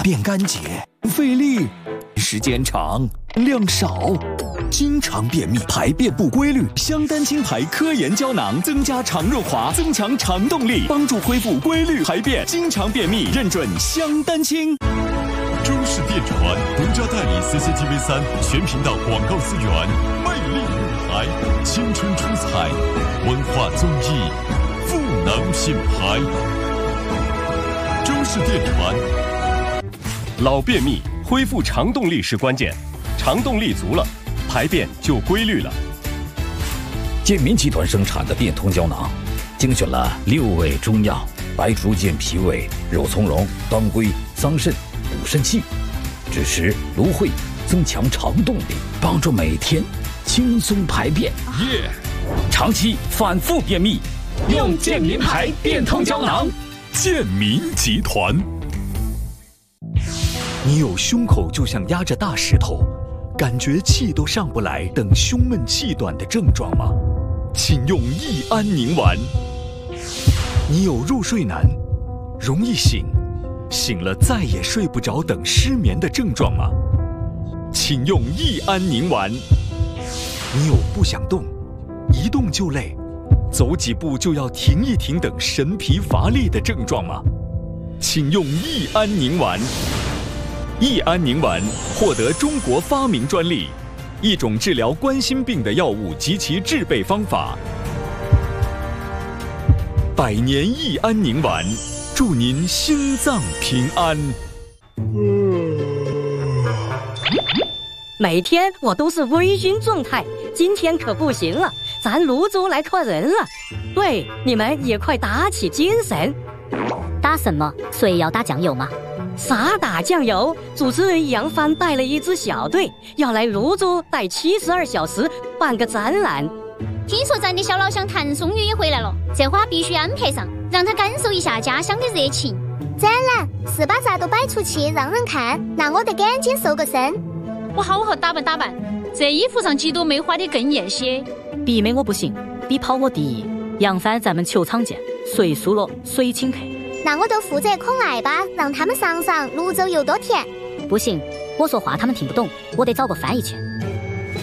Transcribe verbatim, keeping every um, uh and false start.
便干洁，不费力，时间长，量少。经常便秘，排便不规律，香丹清排科研胶囊增加肠润滑，增强肠动力，帮助恢复规律排便。经常便秘，认准香丹清。 中视电传独家代理 C C T V 三全频道广告资源，魅力舞台，青春出彩，文化综艺，赋能品牌。中视电传。 老便秘，恢复肠动力是关键，肠动力足了，排便就规律了。 健民集团生产的变通胶囊，精选了六味中药，白术健脾胃、肉苁蓉、当归、桑葚、补肾气，支持芦荟，增强肠动力，帮助每天轻松排便。 耶！ 长期反复便秘，用健民牌变通胶囊。 健民集团。 你有胸口就像压着大石头，感觉气都上不来，等胸闷气短的症状吗？请用益安宁丸。你有入睡难，容易醒，醒了再也睡不着等失眠的症状吗？请用益安宁丸。你有不想动，一动就累，走几步就要停一停等神疲乏力的症状吗？请用益安宁丸。益安宁丸获得中国发明专利，一种治疗冠心病的药物及其制备方法。百年益安宁丸，祝您心脏平安。 每天我都是微醺状态，今天可不行了，咱泸州来客人了。对，你们也快打起精神。 打什么？所以要打酱油吗？ 啥打酱油？主持人杨帆带了一支小队，要来泸州待七十二小时办个展览。 听说咱的小老乡谭松玉也回来了，这话必须安排上，让他感受一下家乡的热情。 展览是把啥都摆出去让人看，那我得赶紧瘦个身。 我好好打扮打扮，这衣服上几朵梅花的更艳些。 比美我不行，比跑我第一。杨帆咱们球场见，谁输了谁请客。 那我就负责孔爱吧，让他们尝尝泸州有多甜。 不行，我说话他们听不懂，我得找个翻译去。